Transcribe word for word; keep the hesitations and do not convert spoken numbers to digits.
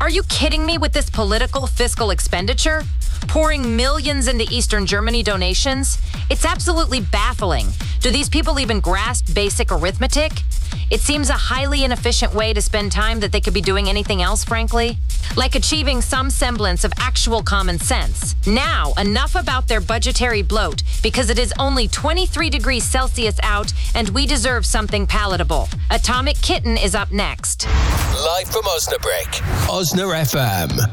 Are you kidding me with this political fiscal expenditure? Pouring millions into Eastern Germany donations? It's absolutely baffling. Do these people even grasp basic arithmetic? It seems a highly inefficient way to spend time that they could be doing anything else, frankly. Like achieving some semblance of actual common sense. Now, enough about their budgetary bloat, because it is only twenty-three degrees Celsius out, and we deserve something palatable. Atomic Kitten is up next. Live from Osnabrück, Osna F M.